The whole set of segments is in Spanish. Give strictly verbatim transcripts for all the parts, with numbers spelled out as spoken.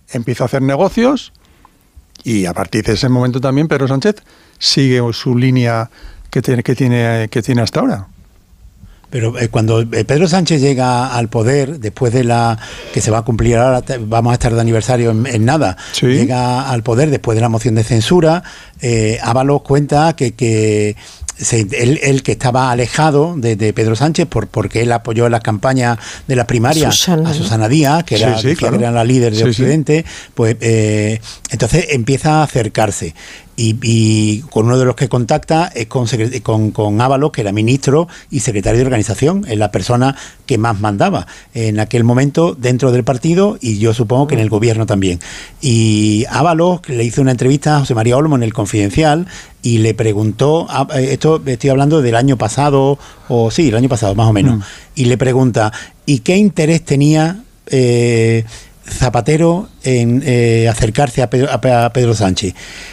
empieza a hacer negocios y a partir de ese momento también Pedro Sánchez sigue su línea que tiene, que tiene, que tiene hasta ahora. Pero eh, cuando eh, Pedro Sánchez llega al poder, después de la que se va a cumplir ahora, te, vamos a estar de aniversario en, en nada, sí. Llega al poder después de la moción de censura, eh, Ábalos cuenta que, que se, él, él que estaba alejado de, de Pedro Sánchez por, porque él apoyó en las campañas de las primarias Susana, a Susana Díaz, que era, sí, sí, claro. que era la líder de sí, Occidente, sí. pues eh, entonces empieza a acercarse. Y, y con uno de los que contacta es con, con, con Ábalos, que era ministro y secretario de organización, es la persona que más mandaba en aquel momento dentro del partido y yo supongo que en el gobierno también. Y Ábalos le hizo una entrevista a José María Olmo en El Confidencial y le preguntó, esto estoy hablando del año pasado, o sí, el año pasado más o menos, mm. y le pregunta, ¿y qué interés tenía eh, Zapatero en eh, acercarse a Pedro, a Pedro Sánchez?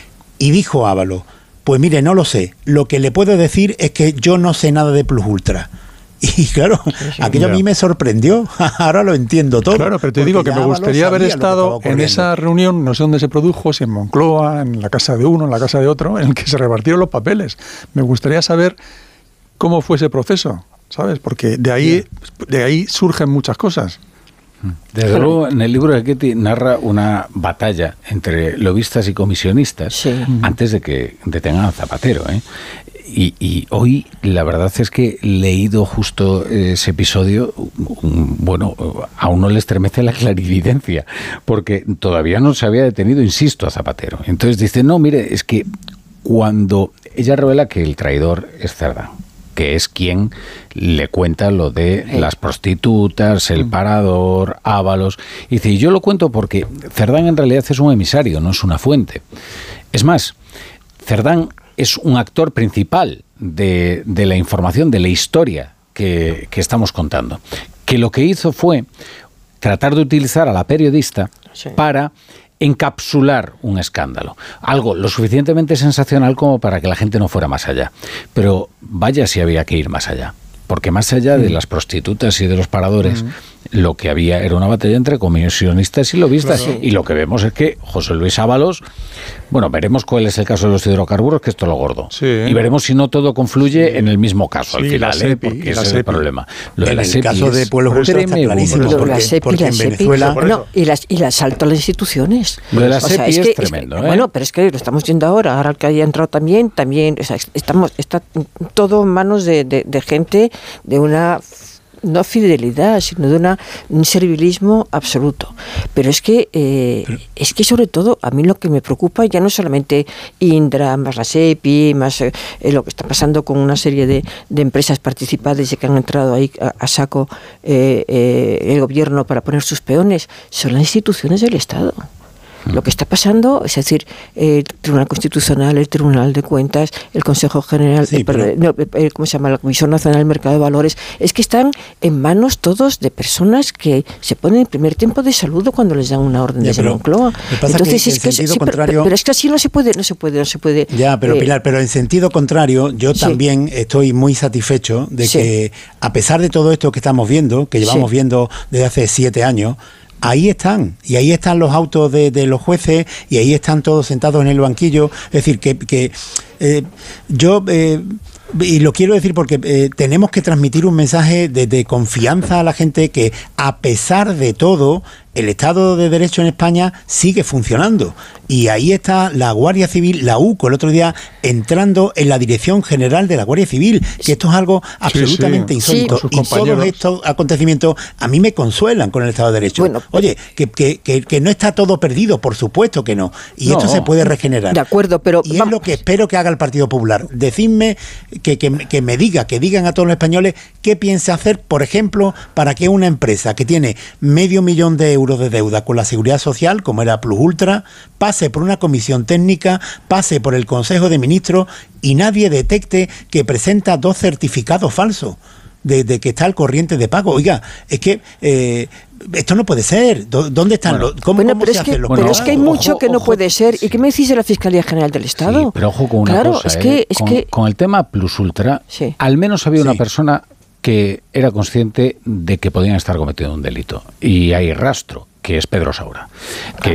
Y dijo Ábalos, pues mire, no lo sé, lo que le puedo decir es que yo no sé nada de Plus Ultra. Y claro, sí, sí, aquello mira. a mí me sorprendió, ahora lo entiendo todo. Claro, pero te digo que me gustaría haber estado en esa reunión, no sé dónde se produjo, si en Moncloa, en la casa de uno, en la casa de otro, en el que se repartieron los papeles. Me gustaría saber cómo fue ese proceso, ¿sabes? Porque de ahí, de ahí surgen muchas cosas. Desde luego, en el libro de Ketty narra una batalla entre lobistas y comisionistas sí. antes de que detengan a Zapatero, ¿eh? Y, y hoy la verdad es que leído justo ese episodio, bueno, a uno le estremece la clarividencia, porque todavía no se había detenido, insisto, a Zapatero. Entonces dice, no, mire, es que cuando ella revela que el traidor es Cerdán, que es quien le cuenta lo de las prostitutas, el parador, Ábalos. Y dice, y yo lo cuento porque Cerdán en realidad es un emisario, no es una fuente. Es más, Cerdán es un actor principal de, de la información, de la historia que, que estamos contando. Que lo que hizo fue tratar de utilizar a la periodista sí. para encapsular un escándalo. Algo lo suficientemente sensacional como para que la gente no fuera más allá. Pero vaya si había que ir más allá. Porque más allá de las prostitutas y de los paradores, uh-huh. lo que había era una batalla entre comisionistas y lobistas. Claro. Y lo que vemos es que José Luis Ábalos, bueno, veremos cuál es el caso de los hidrocarburos, que esto es lo gordo. Sí. Y veremos si no todo confluye sí. en el mismo caso, sí, al final, ¿eh? Porque ese es el problema. Lo en de la el caso de Pueblo Justo está clarísimo, porque, la SEPI, porque la en Venezuela... No, y, las, y el asalto a las instituciones. Lo de la SEPI o sea, es, es, que, es tremendo, es, ¿eh? Bueno, pero es que lo estamos viendo ahora, ahora que haya entrado también, también, o sea, estamos, está todo en manos de, de, de gente de una no fidelidad, sino de una, un servilismo absoluto. Pero es que eh, Pero, es que sobre todo a mí lo que me preocupa ya no solamente Indra, más la SEPI, más eh, lo que está pasando con una serie de, de empresas participadas y que han entrado ahí a, a saco eh, eh, el gobierno para poner sus peones, son las instituciones del Estado. Lo que está pasando, es decir, el Tribunal Constitucional, el Tribunal de Cuentas, el Consejo General, sí, pero... no, ¿cómo se llama? La Comisión Nacional del Mercado de Valores, es que están en manos todos de personas que se ponen en primer tiempo de saludo cuando les dan una orden desde Moncloa. Entonces que es que sí, contrario... pero, pero es que así no se puede, no se puede, no se puede. Ya, pero eh... Pilar, pero en sentido contrario, yo sí. también estoy muy satisfecho de sí. que a pesar de todo esto que estamos viendo, que llevamos sí. viendo desde hace siete años. Ahí están, y ahí están los autos de, de los jueces, y ahí están todos sentados en el banquillo. Es decir, que, que eh, yo, eh, y lo quiero decir porque eh, tenemos que transmitir un mensaje de, de confianza a la gente que, a pesar de todo, el Estado de Derecho en España sigue funcionando. Y ahí está la Guardia Civil, la U C O, el otro día, entrando en la Dirección General de la Guardia Civil, que esto es algo absolutamente sí, sí. insólito. Sí. Y todos estos acontecimientos a mí me consuelan con el Estado de Derecho. Bueno, Oye, que, que, que, que no está todo perdido, por supuesto que no. Y no, esto se puede regenerar. De acuerdo, pero... Y es lo que espero que haga el Partido Popular. Decidme, que, que, que me diga, que digan a todos los españoles qué piensa hacer, por ejemplo, para que una empresa que tiene medio millón de euros de deuda con la Seguridad Social, como era Plus Ultra, pase por una comisión técnica, pase por el Consejo de Ministros y nadie detecte que presenta dos certificados falsos de, de que está al corriente de pago. Oiga, es que eh, esto no puede ser. ¿Dónde están bueno, los ¿Cómo, bueno, cómo pero se es que, hacen los Pero pagos? es que hay mucho ojo, que no ojo, puede ser. ¿Y qué me decís de la Fiscalía General del Estado? Sí, pero ojo con una claro, cosa. Es eh, que, es con, que... con el tema Plus Ultra, sí. al menos había sí. una persona que era consciente de que podían estar cometiendo un delito. Y hay rastro, que es Pedro Saura. Que